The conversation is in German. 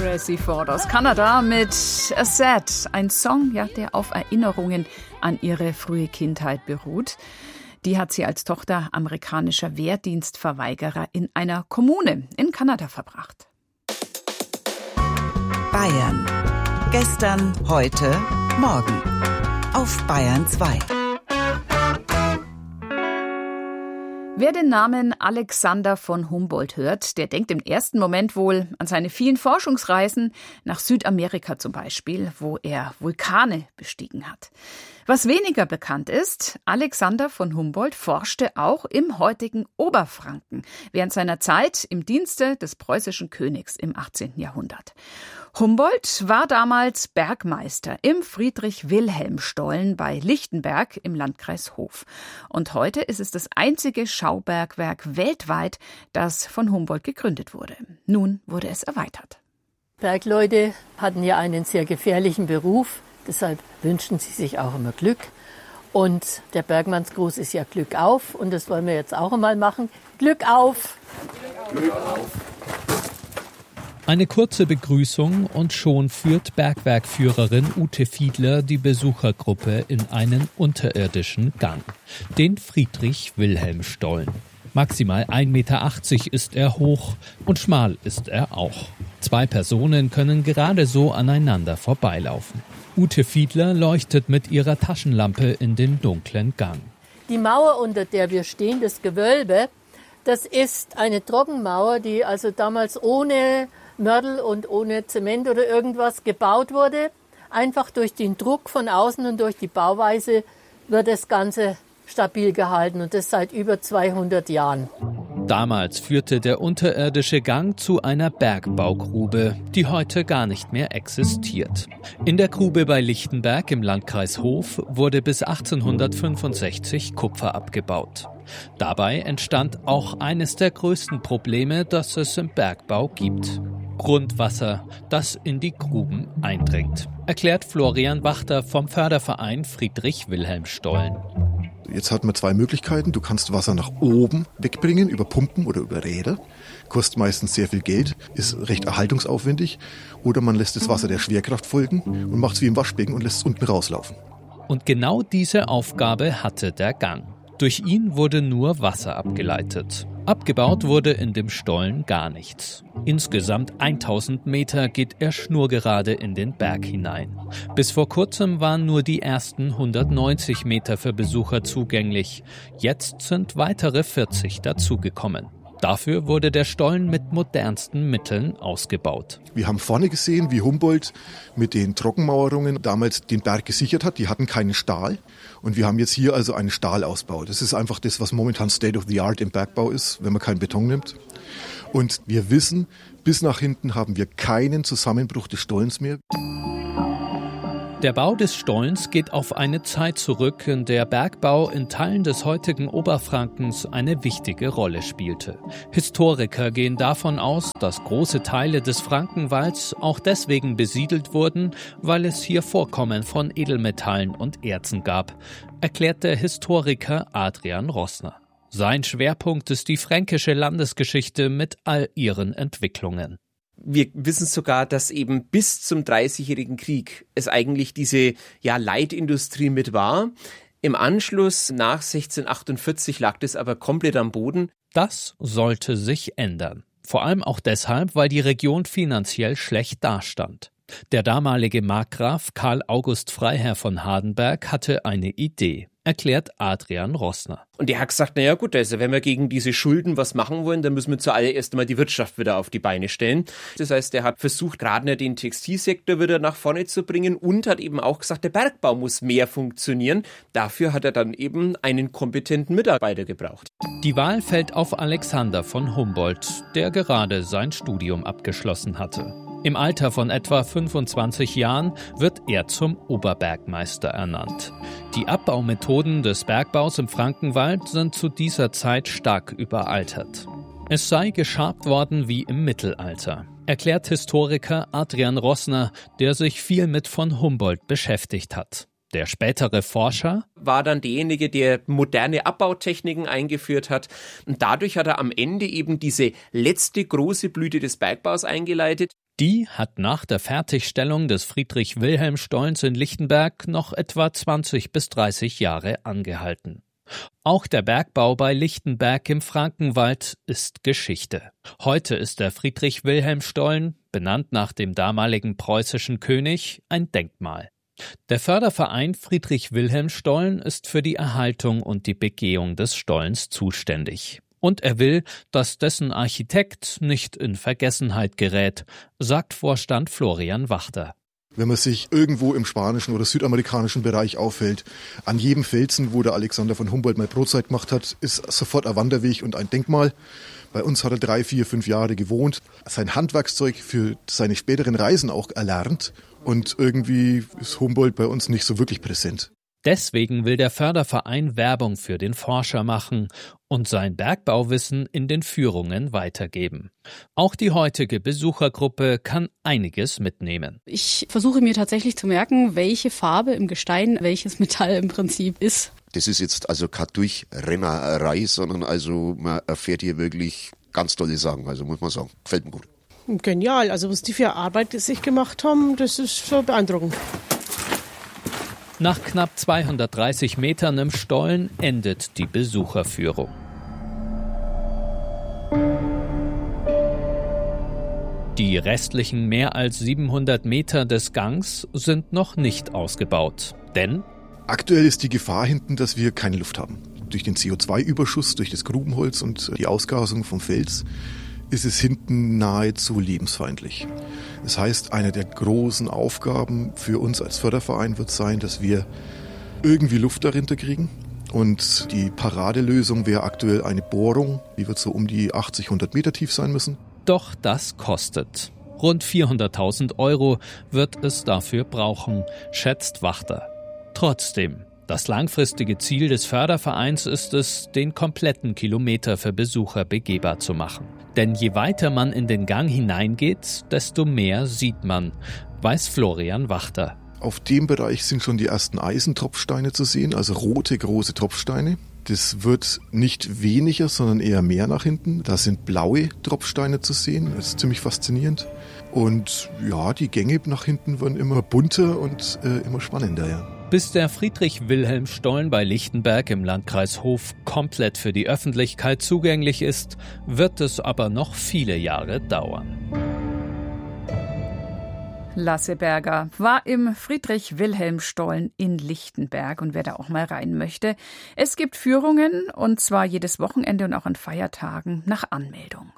Gracie Ford aus Kanada mit A Sad, ein Song, der auf Erinnerungen an ihre frühe Kindheit beruht. Die hat sie als Tochter amerikanischer Wehrdienstverweigerer in einer Kommune in Kanada verbracht. Bayern. Gestern, heute, morgen. Auf Bayern 2. Wer den Namen Alexander von Humboldt hört, der denkt im ersten Moment wohl an seine vielen Forschungsreisen nach Südamerika zum Beispiel, wo er Vulkane bestiegen hat. Was weniger bekannt ist, Alexander von Humboldt forschte auch im heutigen Oberfranken während seiner Zeit im Dienste des preußischen Königs im 18. Jahrhundert. Humboldt war damals Bergmeister im Friedrich-Wilhelm-Stollen bei Lichtenberg im Landkreis Hof. Und heute ist es das einzige Schaubergwerk weltweit, das von Humboldt gegründet wurde. Nun wurde es erweitert. Bergleute hatten ja einen sehr gefährlichen Beruf, deshalb wünschen sie sich auch immer Glück. Und der Bergmannsgruß ist ja Glück auf und das wollen wir jetzt auch einmal machen. Glück auf! Glück auf! Eine kurze Begrüßung und schon führt Bergwerkführerin Ute Fiedler die Besuchergruppe in einen unterirdischen Gang, den Friedrich-Wilhelm-Stollen. Maximal 1,80 Meter ist er hoch und schmal ist er auch. 2 Personen können gerade so aneinander vorbeilaufen. Ute Fiedler leuchtet mit ihrer Taschenlampe in den dunklen Gang. Die Mauer, unter der wir stehen, das Gewölbe, das ist eine Trockenmauer, die also damals ohne Mörtel und ohne Zement oder irgendwas gebaut wurde. Einfach durch den Druck von außen und durch die Bauweise wird das Ganze stabil gehalten und das seit über 200 Jahren. Damals führte der unterirdische Gang zu einer Bergbaugrube, die heute gar nicht mehr existiert. In der Grube bei Lichtenberg im Landkreis Hof wurde bis 1865 Kupfer abgebaut. Dabei entstand auch eines der größten Probleme, das es im Bergbau gibt: Grundwasser, das in die Gruben eindringt, erklärt Florian Wachter vom Förderverein Friedrich-Wilhelm-Stollen. Jetzt hat man 2 Möglichkeiten. Du kannst Wasser nach oben wegbringen, über Pumpen oder über Räder. Kostet meistens sehr viel Geld, ist recht erhaltungsaufwendig. Oder man lässt das Wasser der Schwerkraft folgen und macht es wie im Waschbecken und lässt es unten rauslaufen. Und genau diese Aufgabe hatte der Gang. Durch ihn wurde nur Wasser abgeleitet. Abgebaut wurde in dem Stollen gar nichts. Insgesamt 1000 Meter geht er schnurgerade in den Berg hinein. Bis vor kurzem waren nur die ersten 190 Meter für Besucher zugänglich. Jetzt sind weitere 40 dazugekommen. Dafür wurde der Stollen mit modernsten Mitteln ausgebaut. Wir haben vorne gesehen, wie Humboldt mit den Trockenmauerungen damals den Berg gesichert hat. Die hatten keinen Stahl. Und wir haben jetzt hier also einen Stahlausbau. Das ist einfach das, was momentan State of the Art im Bergbau ist, wenn man keinen Beton nimmt. Und wir wissen, bis nach hinten haben wir keinen Zusammenbruch des Stollens mehr. Der Bau des Stollens geht auf eine Zeit zurück, in der Bergbau in Teilen des heutigen Oberfrankens eine wichtige Rolle spielte. Historiker gehen davon aus, dass große Teile des Frankenwalds auch deswegen besiedelt wurden, weil es hier Vorkommen von Edelmetallen und Erzen gab, erklärt der Historiker Adrian Rossner. Sein Schwerpunkt ist die fränkische Landesgeschichte mit all ihren Entwicklungen. Wir wissen sogar, dass eben bis zum 30-jährigen Krieg es eigentlich diese Leitindustrie mit war. Im Anschluss nach 1648 lag das aber komplett am Boden. Das sollte sich ändern. Vor allem auch deshalb, weil die Region finanziell schlecht dastand. Der damalige Markgraf Karl August Freiherr von Hardenberg hatte eine Idee, erklärt Adrian Rossner. Und der hat gesagt, naja gut, also wenn wir gegen diese Schulden was machen wollen, dann müssen wir zuallererst einmal die Wirtschaft wieder auf die Beine stellen. Das heißt, er hat versucht, gerade den Textilsektor wieder nach vorne zu bringen und hat eben auch gesagt, der Bergbau muss mehr funktionieren. Dafür hat er dann eben einen kompetenten Mitarbeiter gebraucht. Die Wahl fällt auf Alexander von Humboldt, der gerade sein Studium abgeschlossen hatte. Im Alter von etwa 25 Jahren wird er zum Oberbergmeister ernannt. Die Abbaumethoden des Bergbaus im Frankenwald sind zu dieser Zeit stark überaltert. Es sei geschabt worden wie im Mittelalter, erklärt Historiker Adrian Rossner, der sich viel mit von Humboldt beschäftigt hat. Der spätere Forscher war dann derjenige, der moderne Abbautechniken eingeführt hat. Und dadurch hat er am Ende eben diese letzte große Blüte des Bergbaus eingeleitet. Die hat nach der Fertigstellung des Friedrich-Wilhelm-Stollens in Lichtenberg noch etwa 20 bis 30 Jahre angehalten. Auch der Bergbau bei Lichtenberg im Frankenwald ist Geschichte. Heute ist der Friedrich-Wilhelm-Stollen, benannt nach dem damaligen preußischen König, ein Denkmal. Der Förderverein Friedrich-Wilhelm-Stollen ist für die Erhaltung und die Begehung des Stollens zuständig. Und er will, dass dessen Architekt nicht in Vergessenheit gerät, sagt Vorstand Florian Wachter. Wenn man sich irgendwo im spanischen oder südamerikanischen Bereich aufhält, an jedem Felsen, wo der Alexander von Humboldt mal Brotzeit gemacht hat, ist sofort ein Wanderweg und ein Denkmal. Bei uns hat er 3, 4, 5 Jahre gewohnt, sein Handwerkszeug für seine späteren Reisen auch erlernt und irgendwie ist Humboldt bei uns nicht so wirklich präsent. Deswegen will der Förderverein Werbung für den Forscher machen und sein Bergbauwissen in den Führungen weitergeben. Auch die heutige Besuchergruppe kann einiges mitnehmen. Ich versuche mir tatsächlich zu merken, welche Farbe im Gestein welches Metall im Prinzip ist. Das ist jetzt also keine Durchrennerei, sondern also man erfährt hier wirklich ganz tolle Sachen. Also muss man sagen, gefällt mir gut. Genial, also was die für Arbeit sich gemacht haben, das ist schon beeindruckend. Nach knapp 230 Metern im Stollen endet die Besucherführung. Die restlichen mehr als 700 Meter des Gangs sind noch nicht ausgebaut, denn aktuell ist die Gefahr hinten, dass wir keine Luft haben. Durch den CO2-Überschuss, durch das Grubenholz und die Ausgasung vom Fels ist es hinten nahezu lebensfeindlich. Das heißt, eine der großen Aufgaben für uns als Förderverein wird sein, dass wir irgendwie Luft dahinter kriegen. Und die Paradelösung wäre aktuell eine Bohrung, die wird so um die 80, 100 Meter tief sein müssen. Doch das kostet. Rund 400.000 € wird es dafür brauchen, schätzt Wachter. Trotzdem, das langfristige Ziel des Fördervereins ist es, den kompletten Kilometer für Besucher begehbar zu machen. Denn je weiter man in den Gang hineingeht, desto mehr sieht man, weiß Florian Wachter. Auf dem Bereich sind schon die ersten Eisentropfsteine zu sehen, also rote, große Tropfsteine. Das wird nicht weniger, sondern eher mehr nach hinten. Da sind blaue Tropfsteine zu sehen, das ist ziemlich faszinierend. Und ja, die Gänge nach hinten werden immer bunter und immer spannender, ja. Bis der Friedrich-Wilhelm-Stollen bei Lichtenberg im Landkreis Hof komplett für die Öffentlichkeit zugänglich ist, wird es aber noch viele Jahre dauern. Lasse Berger war im Friedrich-Wilhelm-Stollen in Lichtenberg und wer da auch mal rein möchte. Es gibt Führungen und zwar jedes Wochenende und auch an Feiertagen nach Anmeldung.